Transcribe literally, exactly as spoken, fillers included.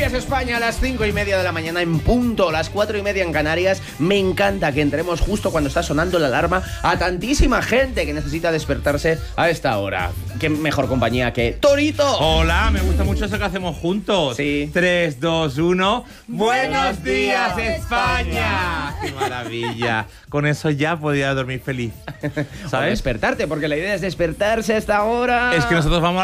días, España, a las cinco y media de la mañana en punto, las cuatro y media en Canarias. Me encanta que entremos justo cuando está sonando la alarma a tantísima gente que necesita despertarse a esta hora. Qué mejor compañía que Torito. Hola, me gusta mucho eso que hacemos juntos. Sí. tres, dos, uno. ¡Buenos días, España! ¡Qué maravilla! Con eso ya podía dormir feliz. O ¿Sabes? despertarte, porque la idea es despertarse a esta hora. Es que nosotros vamos a